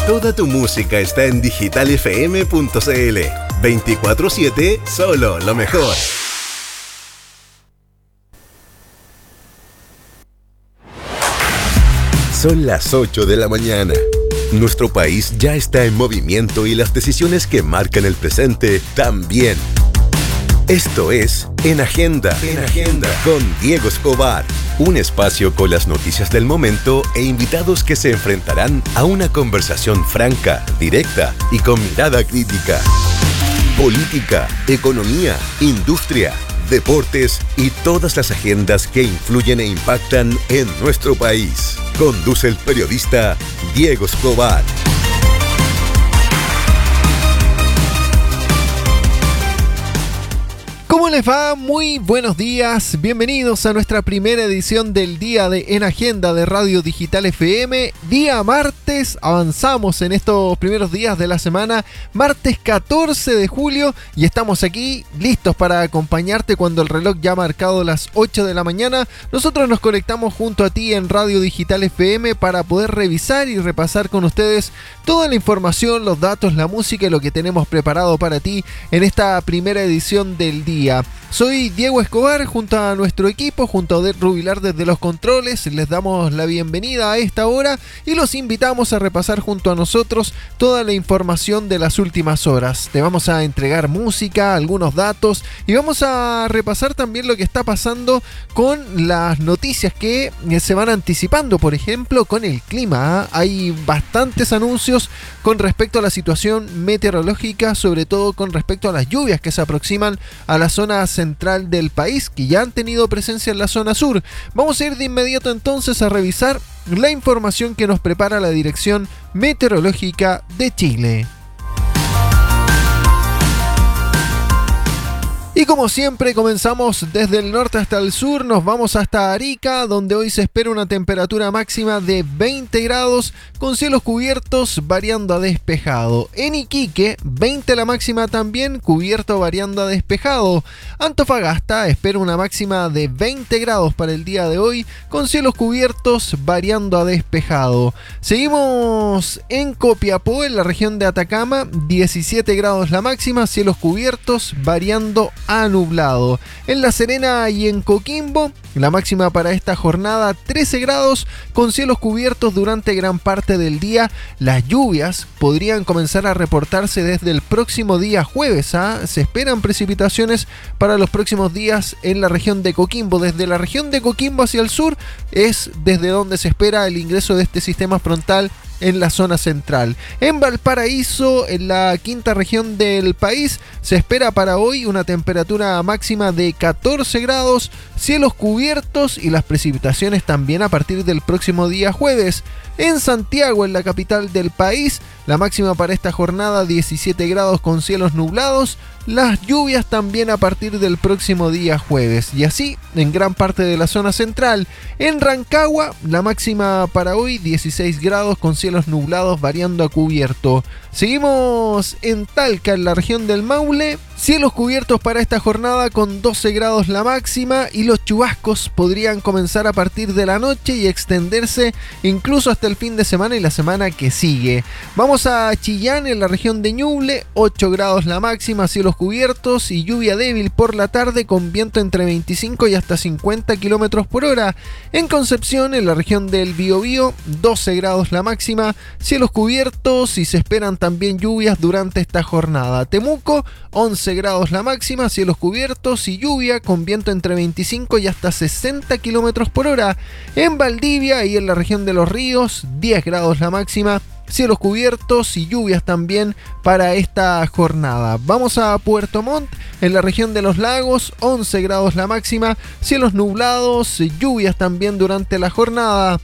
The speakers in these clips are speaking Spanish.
Toda tu música está en digitalfm.cl. 24/7, solo lo mejor. Son las 8 de la mañana. Nuestro país ya está en movimiento y las decisiones que marcan el presente también. Esto es En Agenda, con Diego Escobar. Un espacio con las noticias del momento e invitados que se enfrentarán a una conversación franca, directa y con mirada crítica. Política, economía, industria, deportes y todas las agendas que influyen e impactan en nuestro país. Conduce el periodista Diego Escobar. ¿Cómo les va? Muy buenos días, bienvenidos a nuestra primera edición del día de En Agenda de Radio Digital FM. Día martes, avanzamos en estos primeros días de la semana, martes 14 de julio, y estamos aquí listos para acompañarte cuando el reloj ya ha marcado las 8 de la mañana. Nosotros nos conectamos junto a ti en Radio Digital FM para poder revisar y repasar con ustedes toda la información, los datos, la música y lo que tenemos preparado para ti en esta primera edición del día. Soy Diego Escobar, junto a nuestro equipo, junto a Odette Rubilar desde los controles. Les damos la bienvenida a esta hora y los invitamos a repasar junto a nosotros toda la información de las últimas horas. Te vamos a entregar música, algunos datos y vamos a repasar también lo que está pasando con las noticias que se van anticipando. Por ejemplo, con el clima. Hay bastantes anuncios con respecto a la situación meteorológica, sobre todo con respecto a las lluvias que se aproximan a la zona central del país, que ya han tenido presencia en la zona sur. Vamos a ir de inmediato entonces a revisar la información que nos prepara la Dirección Meteorológica de Chile. Y como siempre comenzamos desde el norte hasta el sur, nos vamos hasta Arica, donde hoy se espera una temperatura máxima de 20 grados con cielos cubiertos variando a despejado. En Iquique, 20 la máxima también, cubierto variando a despejado. Antofagasta espera una máxima de 20 grados para el día de hoy con cielos cubiertos variando a despejado. Seguimos en Copiapó, en la región de Atacama, 17 grados la máxima, cielos cubiertos variando a nublado. En La Serena y en Coquimbo, la máxima para esta jornada 13 grados con cielos cubiertos durante gran parte del día. Las lluvias podrían comenzar a reportarse desde el próximo día jueves. Se esperan precipitaciones para los próximos días en la región de Coquimbo. Desde la región de Coquimbo hacia el sur es desde donde se espera el ingreso de este sistema frontal en la zona central. En Valparaíso, en la quinta región del país, se espera para hoy una temperatura máxima de 14 grados, cielos cubiertos y las precipitaciones también a partir del próximo día jueves. En Santiago, en la capital del país, la máxima para esta jornada 17 grados con cielos nublados, las lluvias también a partir del próximo día jueves. Y así en gran parte de la zona central. En Rancagua, la máxima para hoy 16 grados con cielos nublados variando a cubierto. Seguimos en Talca, en la región del Maule, cielos cubiertos para esta jornada con 12 grados la máxima y los chubascos podrían comenzar a partir de la noche y extenderse incluso hasta el fin de semana y la semana que sigue. Vamos a Chillán, en la región de Ñuble, 8 grados la máxima, cielos cubiertos y lluvia débil por la tarde con viento entre 25 y hasta 50 kilómetros por hora. En Concepción, en la región del Biobío, 12 grados la máxima, cielos cubiertos y se esperan también lluvias durante esta jornada. Temuco, 11 grados la máxima, cielos cubiertos y lluvia con viento entre 25 y hasta 60 kilómetros por hora. En Valdivia y en la región de Los Ríos, 10 grados la máxima, cielos cubiertos y lluvias también para esta jornada. Vamos a Puerto Montt, en la región de Los Lagos, 11 grados la máxima, cielos nublados y lluvias también durante la jornada.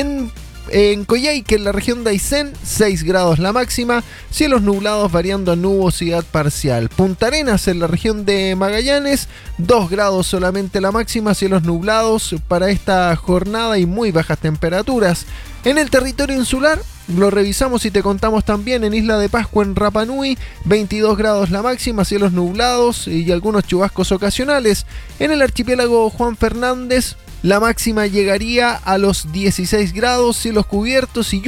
En Coyhaique, en la región de Aysén, 6 grados la máxima, cielos nublados variando a nubosidad parcial. Punta Arenas, en la región de Magallanes, 2 grados solamente la máxima, cielos nublados para esta jornada y muy bajas temperaturas. En el territorio insular, lo revisamos y te contamos también en Isla de Pascua, en Rapa Nui, 22 grados la máxima, cielos nublados y algunos chubascos ocasionales. En el archipiélago Juan Fernández, la máxima llegaría a los 16 grados, cielos cubiertos y